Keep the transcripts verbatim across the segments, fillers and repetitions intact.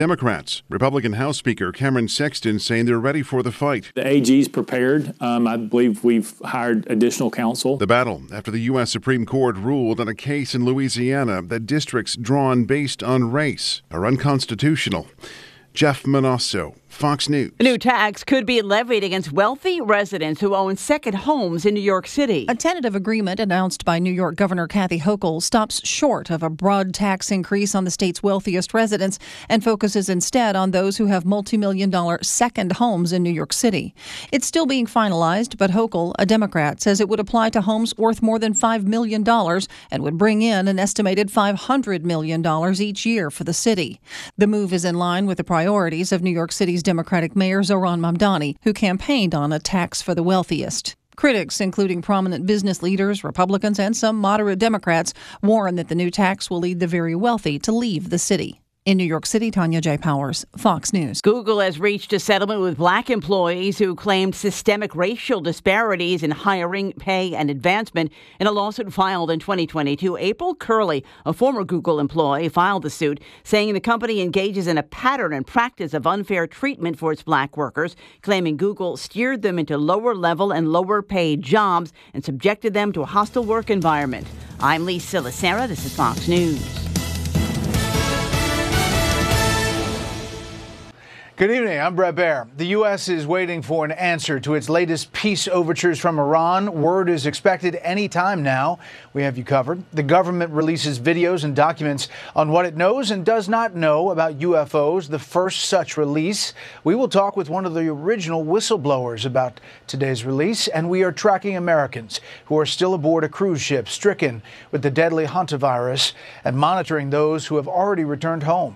Democrats. Republican House Speaker Cameron Sexton saying they're ready for the fight. The A G's prepared. Um, I believe we've hired additional counsel. The battle after the U S Supreme Court ruled on a case in Louisiana that districts drawn based on race are unconstitutional. Jeff Manasso, Fox News. A new tax could be levied against wealthy residents who own second homes in New York City. A tentative agreement announced by New York Governor Kathy Hochul stops short of a broad tax increase on the state's wealthiest residents and focuses instead on those who have multi-million dollar second homes in New York City. It's still being finalized, but Hochul, a Democrat, says it would apply to homes worth more than five million dollars and would bring in an estimated five hundred million dollars each year for the city. The move is in line with the priorities of New York City's Democratic Mayor Zohran Mamdani, who campaigned on a tax for the wealthiest. Critics, including prominent business leaders, Republicans, and some moderate Democrats, warn that the new tax will lead the very wealthy to leave the city. In New York City, Tanya J. Powers, Fox News. Google has reached a settlement with black employees who claimed systemic racial disparities in hiring, pay, and advancement in a lawsuit filed in twenty twenty-two. April Curley, a former Google employee, filed the suit, saying the company engages in a pattern and practice of unfair treatment for its black workers, claiming Google steered them into lower-level and lower-paid jobs and subjected them to a hostile work environment. I'm Lee Silasera. This is Fox News. Good evening. I'm Brett Baer. The U S is waiting for an answer to its latest peace overtures from Iran. Word is expected any time now. We have you covered. The government releases videos and documents on what it knows and does not know about U F Os, the first such release. We will talk with one of the original whistleblowers about today's release, and we are tracking Americans who are still aboard a cruise ship stricken with the deadly hantavirus and monitoring those who have already returned home.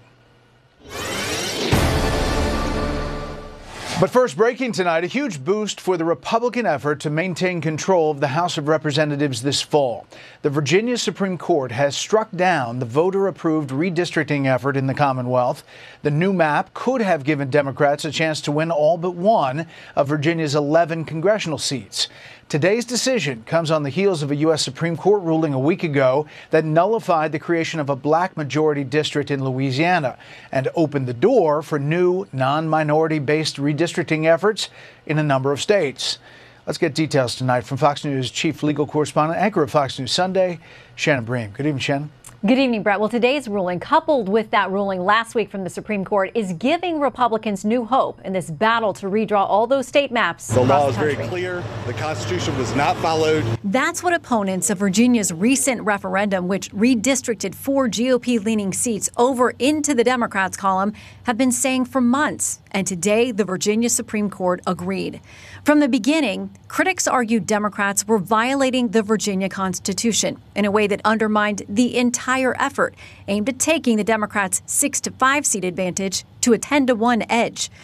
But first, breaking tonight, a huge boost for the Republican effort to maintain control of the House of Representatives this fall. The Virginia Supreme Court has struck down the voter-approved redistricting effort in the Commonwealth. The new map could have given Democrats a chance to win all but one of Virginia's eleven congressional seats. Today's decision comes on the heels of a U S Supreme Court ruling a week ago that nullified the creation of a black majority district in Louisiana and opened the door for new non-minority based redistricting efforts in a number of states. Let's get details tonight from Fox News chief legal correspondent, anchor of Fox News Sunday, Shannon Bream. Good evening, Shannon. Good evening, Brett. Well, today's ruling, coupled with that ruling last week from the Supreme Court, is giving Republicans new hope in this battle to redraw all those state maps. The law is very clear. The Constitution was not followed. That's what opponents of Virginia's recent referendum, which redistricted four G O P-leaning seats over into the Democrats' column, have been saying for months. And today, the Virginia Supreme Court agreed. From the beginning, critics argued Democrats were violating the Virginia Constitution in a way that undermined the entire effort aimed at taking the Democrats' six to five seat advantage to a ten to one edge.